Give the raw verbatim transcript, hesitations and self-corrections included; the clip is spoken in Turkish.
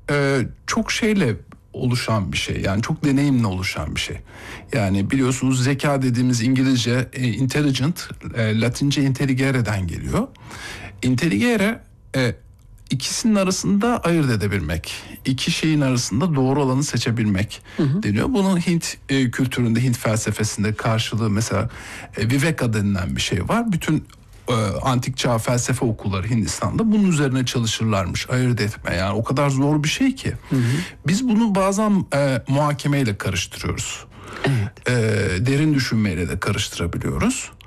e, çok şeyle oluşan bir şey. Yani çok deneyimle oluşan bir şey. Yani biliyorsunuz zeka dediğimiz İngilizce e, intelligent, e, Latince intelligere'den geliyor. Intelligere e, ikisinin arasında ayırt edebilmek, iki şeyin arasında doğru olanı seçebilmek hı hı. deniyor. Bunun Hint e, kültüründe, Hint felsefesinde karşılığı mesela e, Viveka denilen bir şey var. Bütün e, antik çağ felsefe okulları Hindistan'da bunun üzerine çalışırlarmış, ayırt etme. Yani o kadar zor bir şey ki. Hı hı. Biz bunu bazen e, muhakemeyle karıştırıyoruz. Evet. E, derin düşünmeyle de karıştırabiliyoruz.